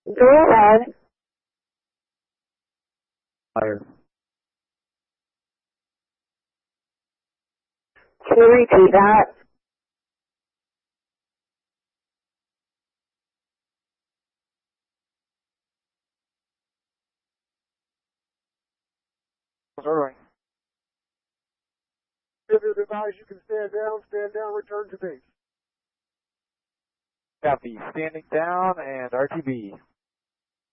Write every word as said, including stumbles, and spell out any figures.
Go ahead. Fire. Can you repeat that? Ordering. If you're advised you can stand down, stand down, return to base. Copy. Standing down and R T B.